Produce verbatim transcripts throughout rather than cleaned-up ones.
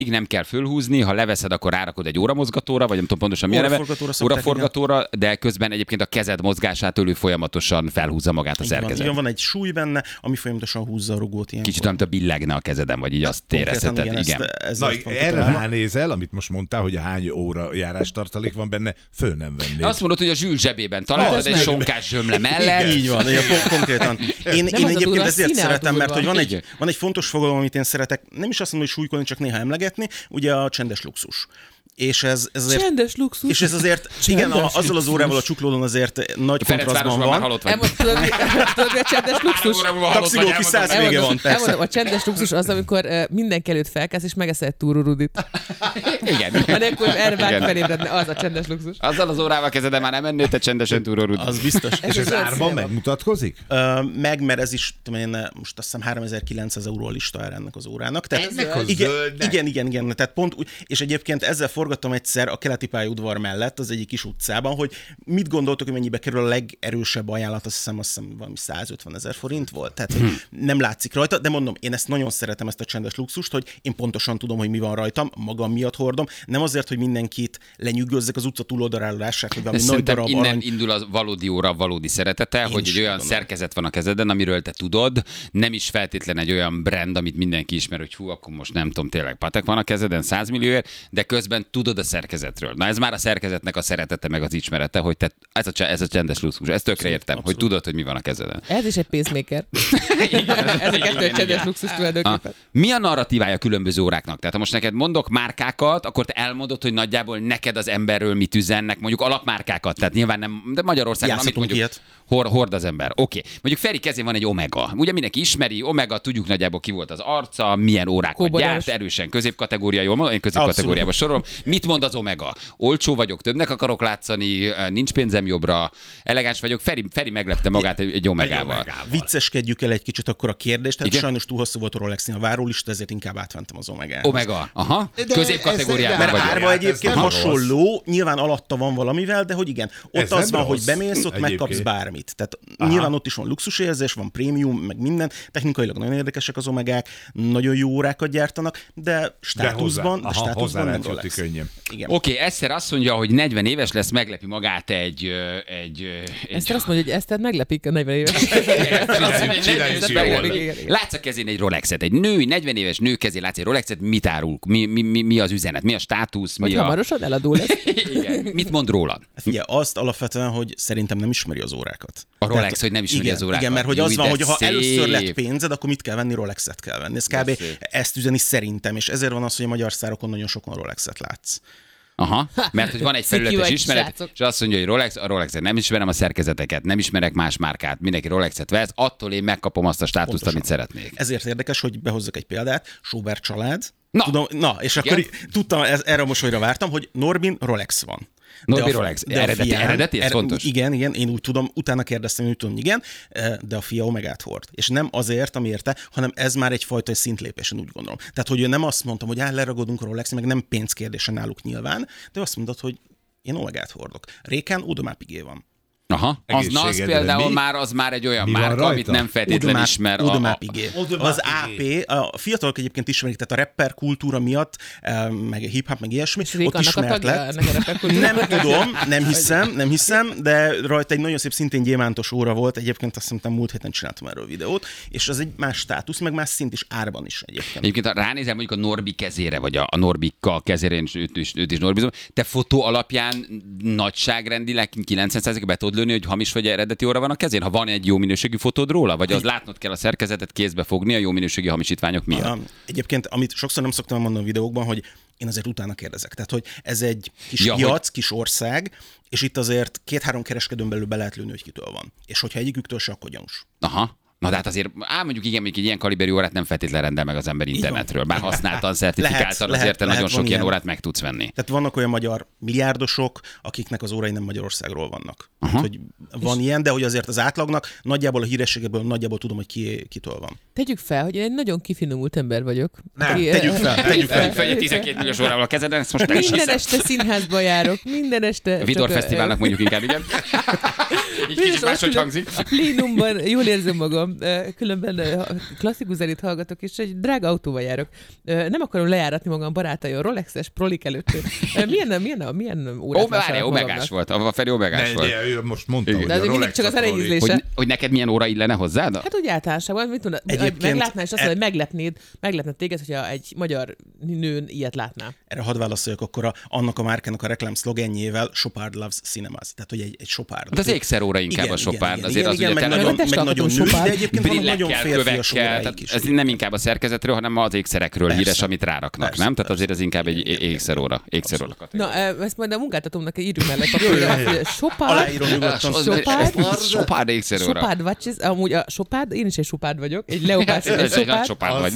nem kell fölhúzni, ha leveszed, akkor rárakod egy óramozgatóra, vagy nem tudom pontosan milyen neve. Óraforgatóra, de közben egyébként a kezed mozgásától ő folyamatosan felhúzza magát a szerkezet. Igen, van egy súly benne, ami folyamatosan húzza a rugót. Ilyenkor. Kicsit olyan, mint a billegne a kezeden, vagy így azt érezheted. Igen, igen. Ezt, ezt Na, erre ránézel, amit most mondtál, hogy hány óra járás tartalék van benne, föl nem vennéd. Azt mondod, hogy a zsűl zsebében találtad egy sonkás zsömle mellett. Így van, konkrétan. Én, én egyébként ezért szeretem, mert hogy van egy, van egy fontos fogalom, amit én szeretek, nem is azt mondom, hogy súlykolni, csak néha emlegetni, ugye a csendes luxus. És ez, ez azért, csendes luxus. És ez azért, csendes igen, a, azzal az órával a csuklódon azért nagy kontrasztban van. Tudod, mi a csendes luxus? Taxilófi száz vége van, persze. Elmondom, a csendes luxus az, amikor uh, mindenki előtt felkelsz, és megeszed egy túrórudit. Igen. Anélkül erre bármi felébredne, az a csendes luxus. Azzal az órával kezded, már nem mennél, te csendesen túrórudit. Az biztos. És az árban megmutatkozik? Uh, meg, mert ez is, tudom én, most azt hiszem háromezer-kilencszáz euró a lista ennek az órának. Tehát, igen, igen, igen, igen, tehát pont, és egyébként ezzel forgattam egyszer a keleti pályaudvar mellett az egyik kis utcában, hogy mit gondoltok, hogy mennyibe kerül a legerősebb ajánlat, azt hiszem, azt hiszem valami százötven ezer forint volt, tehát hogy nem látszik rajta, de mondom, én ezt nagyon szeretem, ezt a csendes luxust, hogy én pontosan tudom, hogy mi van rajtam, magam miatt hordom, nem azért, hogy mindenkit lenyűgözzek az utca túloldaláról lássák, hogy valami nagy darab innen arany... indul a valódi óra valódi szeretete, én hogy egy olyan gondolom. Szerkezet van a kezeden, amiről te tudod, nem is feltétlen egy olyan brand, amit mindenki ismer, hogy hú, akkor most nem tudom, tényleg Patek van a kezeden száz millióért, de közben tudod a szerkezetről. Na ez már a szerkezetnek a szeretete meg az ismerete, hogy te, ez, a, ez a csendes luxus, ezt tökre értem, abszolút. Hogy tudod, hogy mi van a kezeden. Ez is egy pacemaker. Ez a kettő a csendes luxus tulajdonképpen. Mi a narratívája különböző óráknak? Tehát ha most neked mondok márkákat, akkor te elmondod, hogy nagyjából neked az emberről mit üzennek, mondjuk alapmárkákat, tehát nyilván nem, de Magyarországon, amit mondjuk hord, hord az ember. Oké. Okay. Mondjuk Feri kezén van egy Omega. Ugye mindenki ismeri, Omega, tudjuk nagyjából ki volt az arca, milyen órákat Kóborás. Gyárt, erősen középkategória, jól mondom, én középkategóriába sorolom. Mit mond az Omega? Olcsó vagyok, többnek akarok látszani, nincs pénzem jobbra, elegáns vagyok. Feri, Feri meglepte magát egy, egy Omegával. Vicceskedjük el egy kicsit akkor a kérdést, tehát igen? Sajnos túl hosszú volt a Rolexnél a várólista, ezért inkább átmentem az Omegát. Omega, aha, középkategóriában mert vagy. Árva egyébként hasonló, nyilván alatta van valamivel, de hogy igen, ott ez az van, rossz. Hogy bemész, ott egyébként megkapsz bármit. Tehát aha. Nyilván ott is van luxusérzés, van prémium, meg minden. Technikailag nagyon érdekesek az Omegák, nagyon jó órákat gyártanak, de státuszban, de, de státuszban nem Rolex. Könnyen. Oké, okay, Eszter azt mondja, hogy negyven éves lesz, meglepi magát egy... egy, egy... Eszter azt mondja, hogy Eszter meglepik a negyven éves. Látsz a kezén egy Rolexet, egy nő, negyven éves nő kezén látsz egy Rolexet, mit árul? Mi, mi, mi, mi az üzenet? Mi a státusz? Mi hogy a... hamarosan eladó lesz. Igen. Mit mond rólad? Figyelj, azt alapvetően, hogy szerintem nem ismeri az órákat. A Rolex, tehát, hogy nem ismeri igen, az órákat. Igen, mert hogy az Jú, van, hogy ha szép. először lett pénzed, akkor mit kell venni? Rolexet kell venni. Ez kb. Ezt üzeni szerintem, és ezért van az, hogy a magyar szárokon nagyon sokan Rolexet látsz. Aha, mert hogy van egy felületes ismeret, srácok. És azt mondja, hogy Rolex, a Rolexet nem ismerem a szerkezeteket, nem ismerek más márkát, mindenki Rolexet vesz, attól én megkapom azt a státuszt, pontosan. Amit szeretnék. Ezért érdekes, hogy behozzak egy példát, Schubert család. Na, Tudom, na és igen? Akkor tudtam, ez, erre a mosolyra vártam, hogy Norbin Rolex van. Norbi Rolex. Eredeti, fián, eredeti, ez ered, fontos? Igen, igen, én úgy tudom, utána kérdeztem, úgy tudom, igen, de a fia Omegát hord. És nem azért, ami érte, hanem ez már egyfajta szintlépés, én úgy gondolom. Tehát, hogy ő nem azt mondtam, hogy áll, leragadunk a Rolex, meg nem pénzkérdése náluk nyilván, de azt mondod, hogy én Omegát hordok. Réken Audemars van. Aha, az, na, az például mi? már az már egy olyan mi márka, amit nem feltétlenül ismer. Audemars Piguet. Az á pé, a fiatalok egyébként ismerik, tehát a rapper kultúra miatt, meg a hip-hop, meg ilyesmi, ott ismert lett. Nem tudom, nem hiszem, nem hiszem, de rajta egy nagyon szép szintén gyémántos óra volt, egyébként azt hiszem múlt héten csináltam erről videót, és az egy más státusz, meg más szint is árban is egyébként. Egyébként ha ránézem mondjuk a Norbi kezére, vagy a, a Norbika kezére, én őt is, őt is Norbizom, te fotó alapján nagyságrendileg kilencven százalékig be tudod lőni, hogy hamis vagy eredeti óra van a kezén, ha van egy jó minőségű fotód róla, vagy az látnod kell a szerkezetet kézbe fogni a jó minőségű hamisítványok miatt. Aha. Egyébként, amit sokszor nem szoktam mondani a videókban, hogy én azért utána kérdezek. Tehát, hogy ez egy kis ja, piac, hogy... kis ország, és itt azért két-három kereskedőn belül be lehet lőni, hogy kitől van. És hogyha egyiküktől se, akkor gyanús. Aha. Na de hát azért, á, mondjuk igen, mondjuk egy ilyen kaliberű órát nem feltétlenül rendel meg az ember internetről. Bár használtan, szertifikáltan, lehet, azért te nagyon sok ilyen órát meg tudsz venni. Tehát vannak olyan magyar milliárdosok, akiknek az órai nem Magyarországról vannak. Tehát, hogy van és... ilyen, de hogy azért az átlagnak nagyjából a hírességeből nagyjából tudom, hogy ki, kitől van. Tegyük fel, hogy én egy nagyon kifinomult ember vagyok. Nem, ki, tegyük fel, tegyük fel. fel. tizenkét milliós órával a kezeden, ezt most nem is minden este színházba járok, minden este. Vidor Fesztiválnak mondjuk inkább, igen. Így kicsit máshogy hangzik. A plénumban jól érzem magam. magam, különben klasszikus zenét hallgatok, és egy drága autóval járok. Nem akarom lejáratni magam barátaim, Rolexes prolik előtt. Milyen, milyen, milyen órát vásárolok magamnak? Omegás volt, a Feri omegás volt. De, most mondta, hogy de az mindig csak az elejézlése. Hogy, hogy neked milyen óra illene hozzád? Hát úgy általánosában, mit mondod, meglátnál, és azt mondod, hogy meglepnéd, meglepne téged, hogyha egy magyar nőn ilyet látná. Erre hadd válaszoljak akkor a, annak a márkának a reklám szlogenjével, Chopard loves cinemas. Tehát, hogy egy, egy Chopard. De az ékszeróra inkább igen, a Chopard. Igen, azért igen, az igen, ugye meg, nagyon, meg nagyon női, de egyébként van nagyon férfias óráik is. Ez nem inkább a szerkezetről, hanem az ékszerekről persze, híres, amit ráraknak, persze, nem? Tehát persze, azért ez inkább egy ékszeróra. ékszeróra. Na, ezt majd a munkátatómnak írjuk mellé papírra. Chopard. Chopard ékszeróra. Chopard watches. Amúgy a Chopard, én is egy Chopard vagyok. Egy leopárd. Egy nagy Chopard vagy.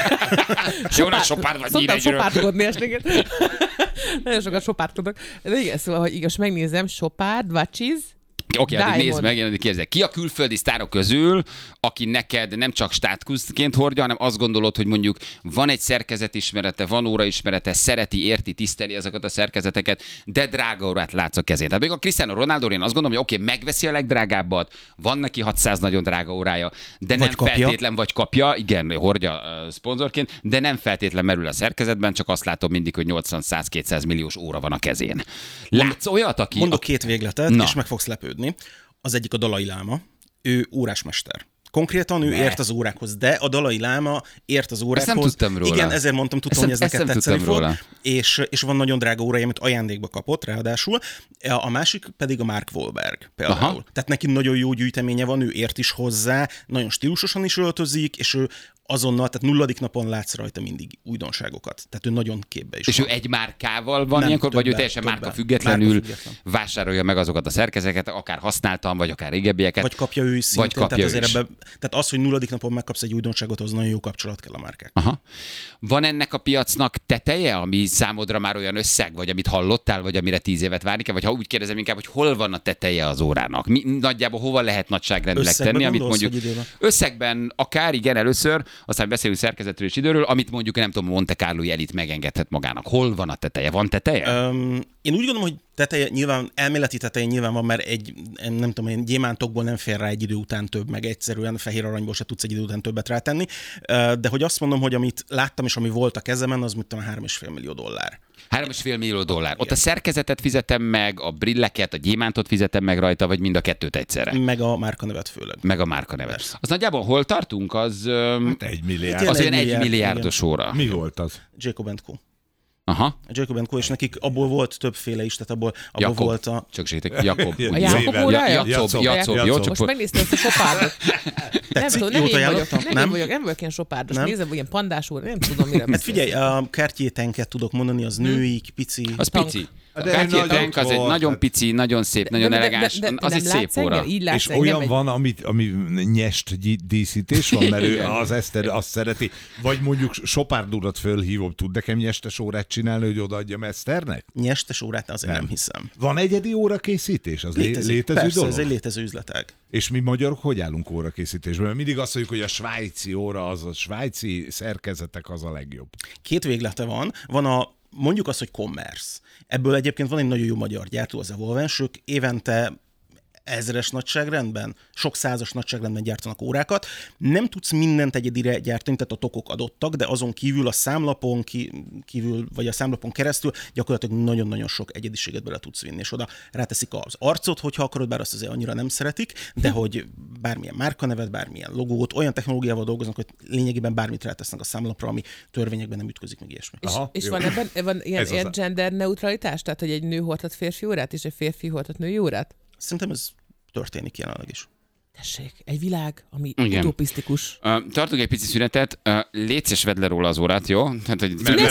Jó nagy Chopard vagy. Szoktam Chopardkodni estéket. Nagyon sokat Chopardkodok. De igen, szóval, hogy igaz, megnézem, Chopard watches. Oké, okay, addig nézd meg, én addig kérdezek. Ki a külföldi sztárok közül, aki neked nem csak státuszként hordja, hanem azt gondolod, hogy mondjuk van egy szerkezetismerete, van óraismerete, szereti, érti, tiszteli azokat a szerkezeteket, de drága órát látsz a kezén. Tehát még a Cristiano Ronaldo, én azt gondolom, hogy oké, okay, megveszi a legdrágábbat, van neki hatszáz nagyon drága órája, de vagy nem kapja. feltétlen vagy kapja, igen, hordja uh, szponzorként, de nem feltétlen merül a szerkezetben, csak azt látom mindig, hogy nyolcvan-száz-kétszáz milliós óra van a kezén. Látsz olyat, aki... Mondok két végletet, na. és meg fogsz lepődni. Az egyik a Dalai Láma, ő órásmester. Konkrétan ő ne. ért az órákhoz, de a Dalai Láma ért az órákhoz. Ezt nem tudtam róla. Igen, ezért mondtam, tudtam, hogy ez neked tetszeni fog. És, és van nagyon drága órája, amit ajándékba kapott, ráadásul. A másik pedig a Mark Wahlberg például. Aha. Tehát neki nagyon jó gyűjteménye van, ő ért is hozzá, nagyon stílusosan is öltözik, és ő azonnal, tehát nulladik napon látsz rajta mindig újdonságokat. Tehát ő nagyon képbe is és van. ő egy márkával van nem, ilyenkor, többen, vagy ő teljesen többen. márka függetlenül márka független. vásárolja meg azokat a szerkezeteket, akár használtan, vagy akár régebbieket. Vagy kapja ő is szintén. Vagy kapja tehát, ő is. Ebbe, tehát az, hogy nulladik napon megkapsz egy újdonságot, az nagyon jó kapcsolat kell a márkák. Aha. Van ennek a piacnak teteje, ami számodra már olyan összeg, vagy amit hallottál, vagy amire tíz évet várni kell, vagy ha úgy kérdezem inkább, hogy hol van a teteje az órának? Mi, nagyjából hova lehet nagyságrendileg tenni, amit mondjuk összegben akár, igen, először, aztán beszélünk szerkezetről és időről, amit mondjuk nem tudom, Monte Carlo elit megengedhet magának. Hol van a teteje? Van teteje? Um, én úgy gondolom, hogy teteje nyilván, elméleti teteje nyilván van, mert egy, nem tudom én, gyémántokból nem fér rá egy idő után több, meg egyszerűen fehér aranyból se tudsz egy idő után többet rátenni. De hogy azt mondom, hogy amit láttam és ami volt a kezemen, az mit tudom, három és fél millió dollár. Három és fél millió dollár. Ott a szerkezetet fizetem meg, a brilleket, a gyémántot fizetem meg rajta, vagy mind a kettőt egyszerre? Meg a márkanevet főleg. Meg a márkanevet. Persze. Az nagyjából hol tartunk? Az, hát egy milliárd. Az olyan egy milliárd, milliárdos igen. óra. Mi volt az? Jacob and Co. Aha. A Jacob and Co, és nekik abból volt többféle is, tehát abból, abból Jakob. volt a... Csak sétek, Jakob. A Jakob órája? Jacob, Jacob, Jacob. Most megnéztem ezt a Chopardot. Nem tudom, nem én vagyok, nem, nem? vagyok, nem vagyok ilyen Chopárdos. Nézem, ilyen pandás óra, nem tudom, mire hát figyelj, a Cartier-tenket tudok mondani, az nőik, pici. Az pici. A Cartier-tenk az egy nagyon pici, nagyon szép, nagyon elegáns, az egy szép óra. És olyan van, amit, ami nyest díszítés van, mert ő az Eszter azt szereti. Vagy mondjuk Chopard urat fölhívom, tud nekem nyestes órát csinálni, hogy odaadjam Eszternek? Nyestes órát azért nem, nem hiszem. Van egyedi órakészítés? Az létezik, létező persze, dolog? ez egy létező üzletág. És mi magyarok hogy állunk órakészítésben? Mert mindig azt mondjuk, hogy a svájci óra, az a svájci szerkezetek az a legjobb. Két véglete van. Van a mondjuk azt, hogy commerce. Ebből egyébként van egy nagyon jó magyar gyártó, az Evolvens, ők évente ezres nagyságrendben, sok százas nagyságrendben gyártanak órákat. Nem tudsz mindent egyedire gyártani, tehát a tokok adottak, de azon kívül a számlapon kívül, vagy a számlapon keresztül gyakorlatilag nagyon-nagyon sok egyediséget bele tudsz vinni, és oda ráteszik az arcot, hogyha akarod, bár azt azért annyira nem szeretik, de hogy bármilyen márkanevet, bármilyen logót, olyan technológiával dolgoznak, hogy lényegében bármit rátesznek a számlapra, ami törvényekben nem ütközik, meg ilyesmi. Aha, és, és van ebben van ilyen, ilyen gender neutralitás, tehát hogy egy nő hordhat férfi órát, és egy férfi hordhat női órát? Szerintem ez történik jelenleg is. Tessék, egy világ, ami igen. utopisztikus. Uh, tartunk egy pici szünetet, uh, légy szíves, vedd le róla az órát, jó? Tehát, hogy... Ne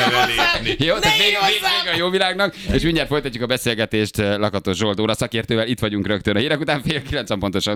jó, tehát vége, vége a jó világnak, és mindjárt folytatjuk a beszélgetést Lakatos Zsolt óra szakértővel, itt vagyunk rögtön a hírek után, fél kilencven pontosan.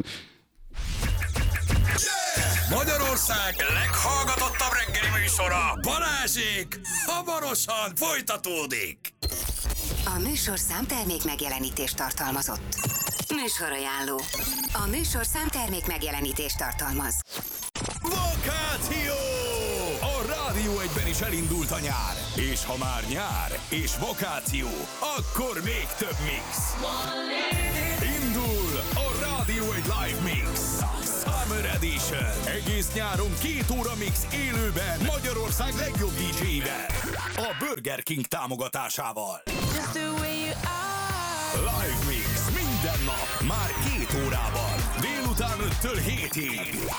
Magyarország leghallgatottabb reggeli műsora, Balázsék, hamarosan folytatódik. A műsor számtermék megjelenítést tartalmazott. Műsorajánló. A műsor számtermék megjelenítést tartalmaz. Vakáció! A Rádió egyben is elindult a nyár. És ha már nyár és vakáció, akkor még több mix. Indul a Rádió egy Live Mix. Summer Edition. Station. Egész nyáron két óra mix élőben Magyarország legjobb dé dzséivel. A Burger King támogatásával. Live Mix minden nap, már két órában. Délután öttől hétig.